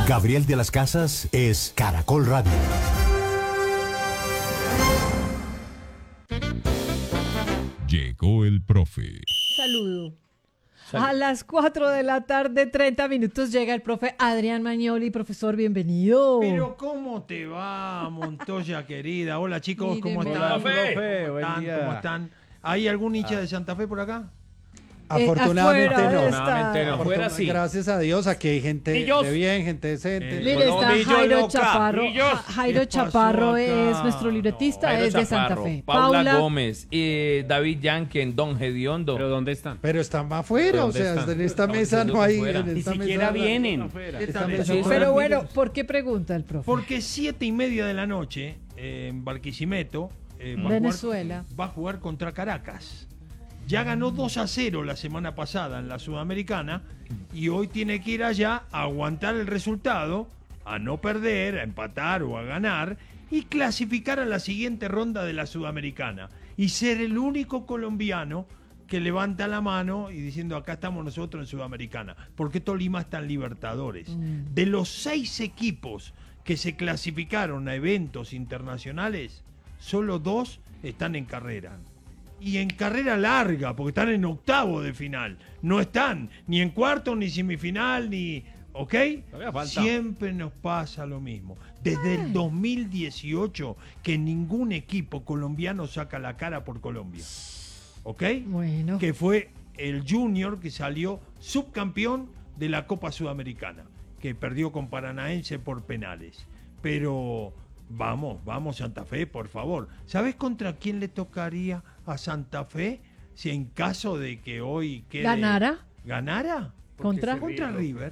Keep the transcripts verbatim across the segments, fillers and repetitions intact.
Gabriel de las Casas es Caracol Radio. Llegó el profe. Saludo. A las cuatro de la tarde, treinta minutos, llega el profe Adrián Magnoli. Profesor, bienvenido. Pero ¿cómo te va, Montoya querida? Hola chicos, Mire, ¿cómo mire. están? Hola, profe. ¿Cómo Buen están? día. ¿Cómo están? ¿Hay algún hincha de Santa Fe por acá? Afortunadamente afuera no. está. Afortunadamente no. Afuera sí. Gracias a Dios, aquí hay gente Millos. de bien, gente decente. Eh, Mire, está Millos Jairo loca. Chaparro. Millos. Ja- Jairo ¿Qué pasó Chaparro acá? es nuestro libretista, Jairo es de Santa Chaparro, Fe. Paula, Gómez, eh, David Yanken, Don Gediondo. ¿Pero dónde están? Pero están más afuera, o ¿Dónde sea, están? en esta Estamos mesa diciendo no que hay. fuera. En Ni esta siquiera mesa- vienen. ¿Qué Esta tal mesa eso? no Pero hay. bueno, ¿por qué pregunta el profe? Porque siete y media de la noche eh, en Barquisimeto eh, va, a Venezuela. jugar, va a jugar contra Caracas. Ya ganó dos a cero la semana pasada en la Sudamericana y hoy tiene que ir allá a aguantar el resultado, a no perder, a empatar o a ganar y clasificar a la siguiente ronda de la Sudamericana y ser el único colombiano que levanta la mano y diciendo acá estamos nosotros en Sudamericana, porque Tolima está en Libertadores. Mm. De los seis equipos que se clasificaron a eventos internacionales, solo dos están en carrera. Y en carrera larga, porque están en octavo de final. No están ni en cuarto, ni semifinal, ni... ¿Ok? Todavía falta. Siempre nos pasa lo mismo. Desde el dos mil dieciocho que ningún equipo colombiano saca la cara por Colombia. ¿Ok? Bueno. Que fue el Junior que salió subcampeón de la Copa Sudamericana, que perdió con Paranaense por penales. Pero vamos, vamos Santa Fe, por favor. ¿Sabes contra quién le tocaría a Santa Fe si en caso de que hoy quede... ¿Ganara? ¿Ganara? ¿Contra? Contra River.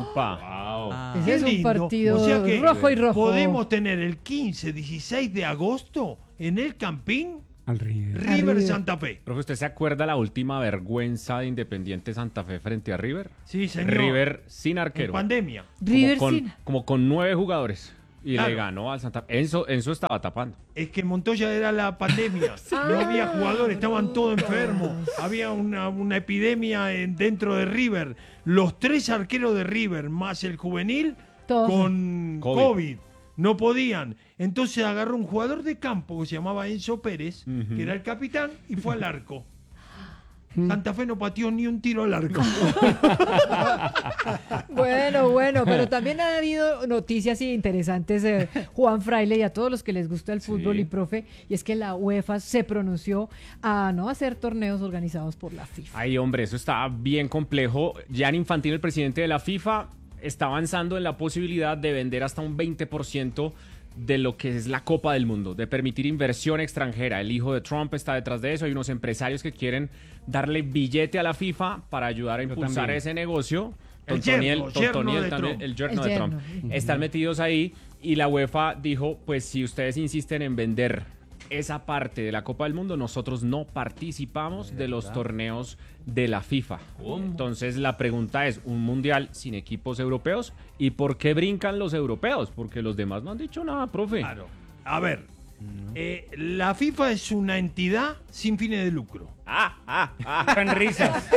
Upa. Ese Qué es un lindo. partido O sea que rojo y rojo. Podemos tener el quince, dieciséis de agosto en el Campín Al River. River River. Santa Fe. Profe, ¿usted se acuerda la última vergüenza de Independiente Santa Fe frente a River? Sí, señor. River sin En arquero. pandemia. River como, con, sin- como con nueve jugadores. Y Claro. le ganó al Santa Fe. Enzo, Enzo estaba tapando. Es que Montoya era la pandemia. No había jugadores, estaban todos enfermos. Había una, una epidemia en- dentro de River. Los tres arqueros de River más el juvenil Todos. con COVID. COVID. No podían. Entonces agarró un jugador de campo que se llamaba Enzo Pérez, Ujú. que era el capitán, y fue al arco. Santa Fe no pateó ni un tiro al arco. Bueno, bueno, pero también han habido noticias interesantes, eh, Juan Fraile, y a todos los que les gusta el fútbol Sí. y profe, y es que la UEFA se pronunció a no hacer torneos organizados por la FIFA. Ay, hombre, eso está bien complejo. Gianni Infantino, el presidente de la FIFA, está avanzando en la posibilidad de vender hasta un veinte por ciento de lo que es la Copa del Mundo, de permitir inversión extranjera. El hijo de Trump está detrás de eso. Hay unos empresarios que quieren darle billete a la FIFA para ayudar a impulsar también. ese negocio. El Toniel- yerno, yerno Toniel de también, Trump. el yerno El de Trump. yerno. Están metidos ahí y la UEFA dijo, pues si ustedes insisten en vender esa parte de la Copa del Mundo, nosotros no participamos de los torneos de la FIFA. Entonces la pregunta es, ¿un mundial sin equipos europeos? ¿Y por qué brincan los europeos? Porque los demás no han dicho nada, profe. Claro. A ver, eh, la FIFA es una entidad sin fines de lucro. Ah, ah, ah. En risas.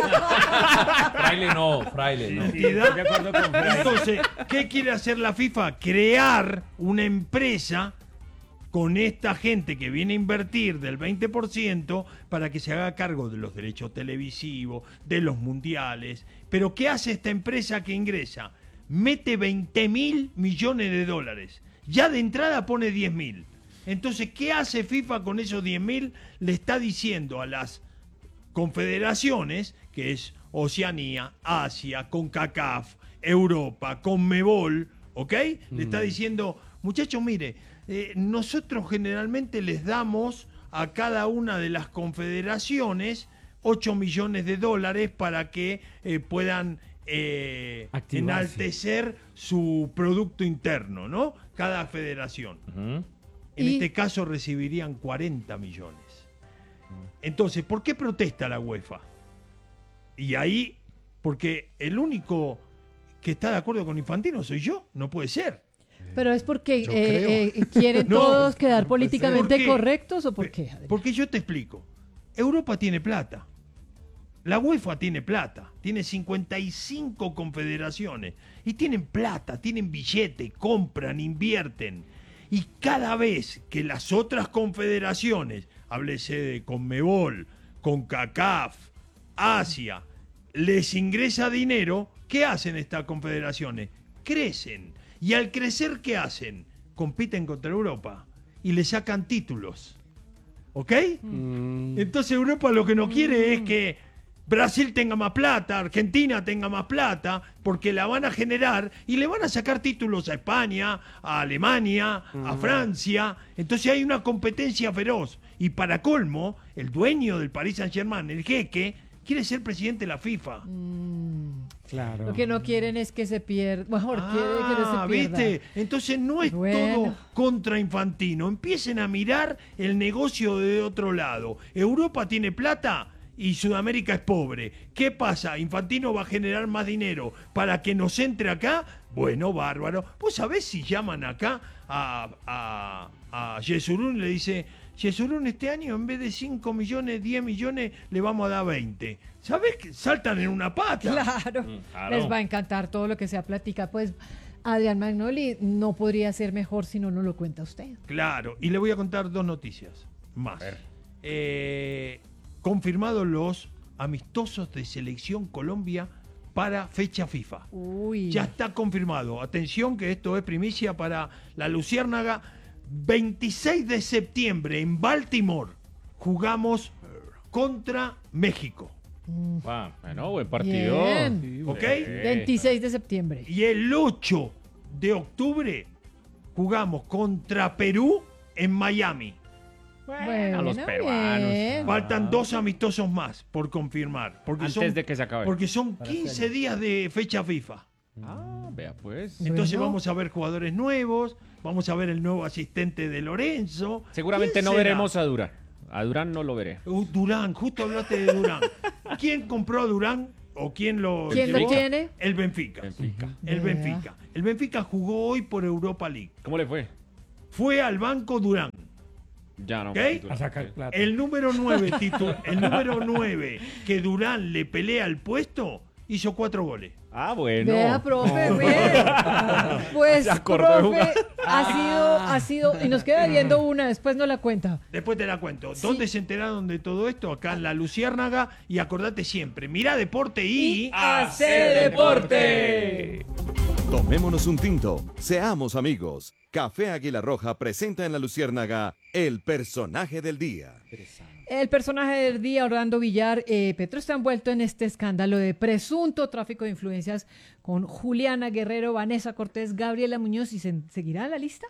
Fraile no, Fraile no. Entidad. De acuerdo con Fraile. Entonces, ¿qué quiere hacer la FIFA? Crear una empresa con esta gente que viene a invertir del veinte por ciento para que se haga cargo de los derechos televisivos, de los mundiales. Pero ¿qué hace esta empresa que ingresa? Mete veinte mil millones de dólares. Ya de entrada pone diez mil. Entonces, ¿qué hace FIFA con esos diez mil? Le está diciendo a las confederaciones, que es Oceanía, Asia, CONCACAF, Europa, CONMEBOL, ¿ok? Le está diciendo, muchachos, mire, eh, nosotros generalmente les damos a cada una de las confederaciones ocho millones de dólares para que eh, puedan eh, Activarse. enaltecer su producto interno, ¿no? Cada federación. Ujú. En Y- este caso recibirían cuarenta millones. Entonces, ¿por qué protesta la UEFA? Y ahí, porque el único que está de acuerdo con Infantino soy yo, no puede ser. Pero es porque Yo eh, eh, quieren No, todos quedar no puede ser. políticamente ¿Por qué? correctos o por qué. Adrián? Porque yo te explico. Europa tiene plata. La UEFA tiene plata, tiene cincuenta y cinco confederaciones y tienen plata, tienen billete, compran, invierten. Y cada vez que las otras confederaciones, háblese de Conmebol, CONCACAF, Asia, les ingresa dinero, ¿qué hacen estas confederaciones? Crecen. Y al crecer, ¿qué hacen? Compiten contra Europa y le sacan títulos. ¿Ok? Mm. Entonces Europa lo que no quiere es que Brasil tenga más plata, Argentina tenga más plata, porque la van a generar y le van a sacar títulos a España, a Alemania, mm. a Francia. Entonces hay una competencia feroz. Y para colmo, el dueño del Paris Saint-Germain, el jeque, quiere ser presidente de la FIFA. Mm. Claro. Lo que no quieren es que se pierda. Mejor ah, quiere que no se pierda. ¿viste? Entonces no es bueno. todo contra Infantino. Empiecen a mirar el negocio de otro lado. Europa tiene plata y Sudamérica es pobre. ¿Qué pasa? ¿Infantino va a generar más dinero para que nos entre acá? Bueno, bárbaro. ¿Vos sabés si llaman acá a, a, a Yesurún y le dice, Yesurún, este año en vez de cinco millones, diez millones, le vamos a dar veinte? ¿Sabés que saltan en una pata? Claro. Mm, claro. Les va a encantar todo lo que sea plática. Pues Adrián Magnoli no podría ser mejor si no nos lo cuenta usted. Claro. Y le voy a contar dos noticias más. Eh... Confirmados los amistosos de Selección Colombia para fecha FIFA. Uy. Ya está confirmado. Atención que esto es primicia para la Luciérnaga. veintiséis de septiembre en Baltimore jugamos contra México. Ah, bueno, buen partido. Bien. ¿Ok? veintiséis de septiembre. Y el ocho de octubre jugamos contra Perú en Miami. Bueno, a los peruanos. bien. Faltan dos amistosos más por confirmar. Porque Antes son, de que se acabe. Porque son quince días de fecha FIFA. Ah, vea pues. Entonces Bueno. vamos a ver jugadores nuevos, vamos a ver el nuevo asistente de Lorenzo. Seguramente ¿Quién no será? veremos a Durán. A Durán no lo veré. Uh, Durán, justo hablaste de Durán. ¿Quién compró a Durán o quién lo ¿Quién llevó? lo tiene? El Benfica. Benfica. El Vea. Benfica. El Benfica jugó hoy por Europa League. ¿Cómo le fue? Fue al banco Durán. Ya no. ¿Ok? Durán. A sacar plata. El número nueve, titu- el número nueve que Durán le pelea al puesto, hizo cuatro goles. Ah, bueno. Vea, profe, bien. Pues, Se acordó de profe, jugar. ha sido, ha sido, y nos queda viendo una, después no la cuenta. Después te la cuento. Sí. ¿Dónde se enteraron de todo esto? Acá en la Luciérnaga. Y acordate siempre, mirá deporte y... ¡Hace deporte! Tomémonos un tinto, seamos amigos. Café Águila Roja presenta en la Luciérnaga el personaje del día. El personaje del día, Orlando Villar, eh, Petro está envuelto en este escándalo de presunto tráfico de influencias con Juliana Guerrero, Vanessa Cortés, Gabriela Muñoz, ¿y se seguirá la lista?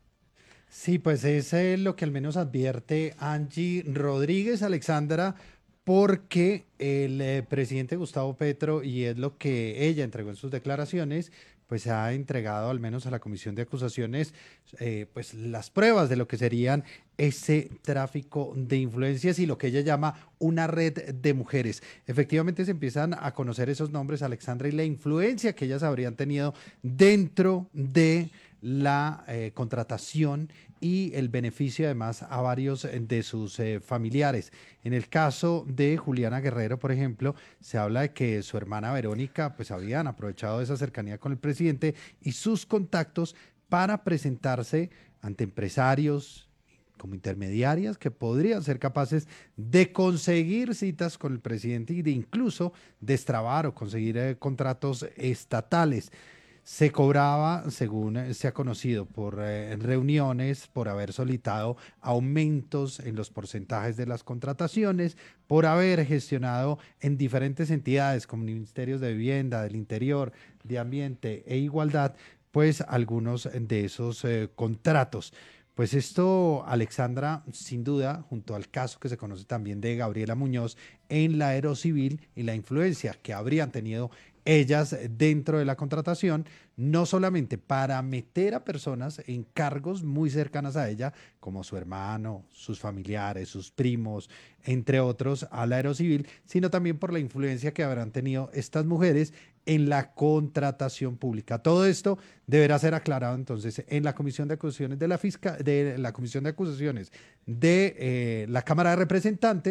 Sí, pues es eh, lo que al menos advierte Angie Rodríguez, Alexandra, porque el eh, presidente Gustavo Petro, y es lo que ella entregó en sus declaraciones, pues ha entregado al menos a la Comisión de Acusaciones eh, pues las pruebas de lo que serían ese tráfico de influencias y lo que ella llama una red de mujeres. Efectivamente se empiezan a conocer esos nombres, Alexandra, y la influencia que ellas habrían tenido dentro de la eh, contratación y el beneficio además a varios de sus eh, familiares. En el caso de Juliana Guerrero, por ejemplo, se habla de que su hermana Verónica pues habían aprovechado esa cercanía con el presidente y sus contactos para presentarse ante empresarios como intermediarias que podrían ser capaces de conseguir citas con el presidente y de incluso destrabar o conseguir eh, contratos estatales. Se cobraba, según se ha conocido, por eh, reuniones, por haber solicitado aumentos en los porcentajes de las contrataciones, por haber gestionado en diferentes entidades como ministerios de vivienda, del interior, de ambiente e igualdad, pues algunos de esos eh, contratos. Pues esto, Alexandra, sin duda, junto al caso que se conoce también de Gabriela Muñoz en la Aerocivil y la influencia que habrían tenido ellas dentro de la contratación, no solamente para meter a personas en cargos muy cercanas a ella, como su hermano, sus familiares, sus primos, entre otros, a la Aerocivil, sino también por la influencia que habrán tenido estas mujeres en la contratación pública. Todo esto deberá ser aclarado entonces en la Comisión de Acusaciones de la Fisca, de la Comisión de Acusaciones de eh, la Cámara de Representantes,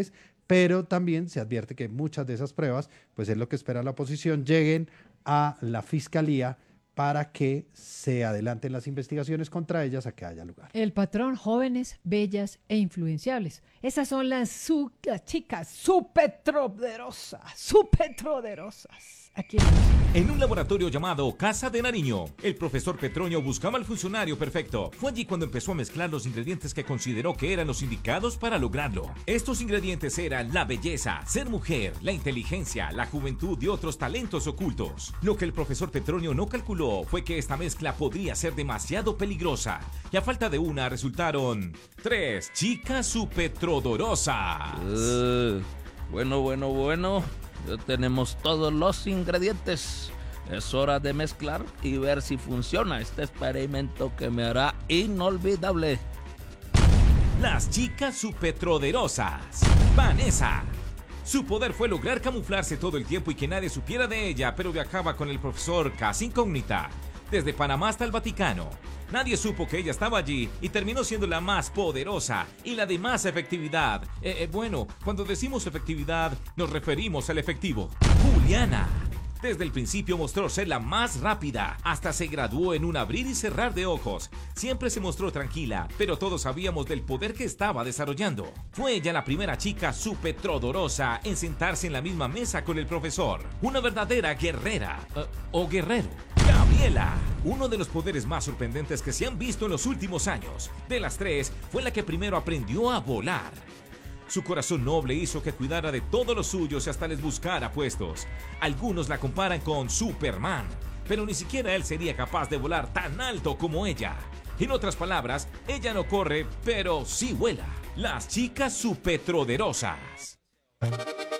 pero también se advierte que muchas de esas pruebas, pues es lo que espera la oposición, lleguen a la fiscalía para que se adelanten las investigaciones contra ellas a que haya lugar. El patrón, jóvenes, bellas e influenciables. Esas son las, su, las chicas superpoderosas, superpoderosas. Aquí. En un laboratorio llamado Casa de Nariño, el profesor Petroño buscaba al funcionario perfecto. Fue allí cuando empezó a mezclar los ingredientes que consideró que eran los indicados para lograrlo. Estos ingredientes eran la belleza, ser mujer, la inteligencia, la juventud y otros talentos ocultos. Lo que el profesor Petroño no calculó fue que esta mezcla podría ser demasiado peligrosa. Y a falta de una resultaron tres chicas superpoderosas. Uh, bueno, bueno, bueno. Ya tenemos todos los ingredientes. Es hora de mezclar y ver si funciona este experimento que me hará inolvidable. Las chicas superpoderosas. Vanessa. Su poder fue lograr camuflarse todo el tiempo y que nadie supiera de ella, pero viajaba con el profesor casi incógnita. Desde Panamá hasta el Vaticano. Nadie supo que ella estaba allí y terminó siendo la más poderosa y la de más efectividad. Eh, eh, bueno, cuando decimos efectividad, nos referimos al efectivo. Juliana. Desde el principio mostró ser la más rápida, hasta se graduó en un abrir y cerrar de ojos. Siempre se mostró tranquila, pero todos sabíamos del poder que estaba desarrollando. Fue ella la primera chica superpoderosa en sentarse en la misma mesa con el profesor. Una verdadera guerrera, uh, o guerrero. Gabriela, uno de los poderes más sorprendentes que se han visto en los últimos años. De las tres, fue la que primero aprendió a volar. Su corazón noble hizo que cuidara de todos los suyos y hasta les buscara puestos. Algunos la comparan con Superman, pero ni siquiera él sería capaz de volar tan alto como ella. En otras palabras, ella no corre, pero sí vuela. Las chicas superpoderosas.